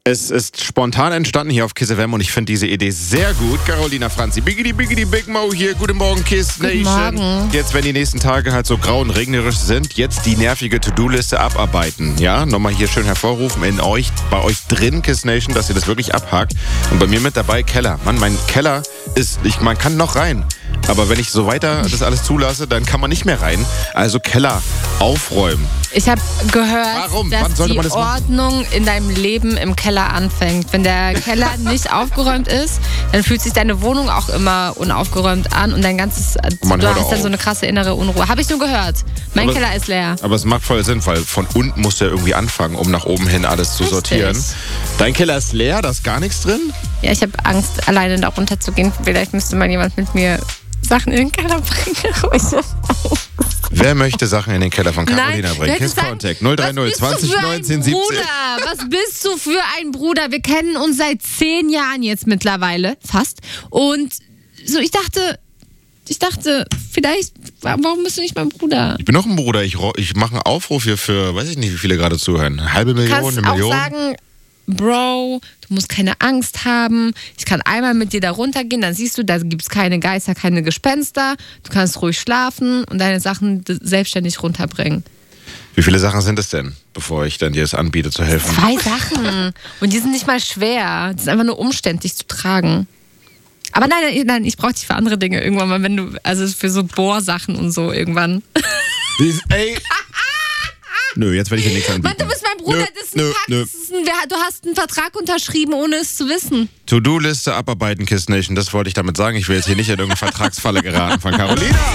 Es ist spontan entstanden hier auf Kiss FM und ich finde diese Idee sehr gut. Carolina Franzi, Biggity Big Mo hier. Guten Morgen, Kiss Nation. Guten Morgen. Jetzt, wenn die nächsten Tage halt so grau und regnerisch sind, jetzt die nervige To-Do-Liste abarbeiten. Ja, nochmal hier schön hervorrufen bei euch drin, Kiss Nation, dass ihr das wirklich abhakt. Und bei mir mit dabei Keller. Mann, mein Keller ist, man kann noch rein. Aber wenn ich so weiter das alles zulasse, dann kann man nicht mehr rein. Also Keller aufräumen. Ich habe gehört, Warum? dass Wann sollte die man das machen? Ordnung in deinem Leben im Keller anfängt. Wenn der Keller nicht aufgeräumt ist, dann fühlt sich deine Wohnung auch immer unaufgeräumt an und dein ganzes, du hast dann so eine krasse innere Unruhe. Habe ich nur gehört. Mein Keller ist leer. Aber es macht voll Sinn, weil von unten musst du ja irgendwie anfangen, um nach oben hin alles zu sortieren. Dein Keller ist leer, da ist gar nichts drin? Ja, ich habe Angst, alleine da runterzugehen. Vielleicht müsste mal jemand mit mir Sachen in den Keller bringen. Wer möchte Sachen in den Keller von Carolina bringen? Kiss Contact 030 20 19 17. Was bist du für ein Bruder? Wir kennen uns seit 10 Jahren jetzt mittlerweile, fast. Und so, ich dachte, vielleicht, warum bist du nicht mein Bruder? Ich bin noch ein Bruder. Ich mache einen Aufruf hier für, weiß ich nicht, wie viele gerade zuhören. Eine halbe Million, Kannst eine Million? auch sagen, Bro, du musst keine Angst haben. Ich kann einmal mit dir da runtergehen, dann siehst du, da gibt es keine Geister, keine Gespenster. Du kannst ruhig schlafen und deine Sachen selbstständig runterbringen. Wie viele Sachen sind es denn, bevor ich dann dir das anbiete zu helfen? 2 Sachen. Und die sind nicht mal schwer. Die sind einfach nur umständlich zu tragen. Aber nein, ich brauche dich für andere Dinge irgendwann mal, also für so Bohrsachen und so irgendwann. Ey. Nö, jetzt werde ich dir nichts anbieten. Mann, du bist mein Bruder, das ist ein Pakt. Du hast einen Vertrag unterschrieben, ohne es zu wissen. To-Do-Liste abarbeiten, Kiss Nation, das wollte ich damit sagen. Ich will jetzt hier nicht in irgendeine Vertragsfalle geraten von Carolina.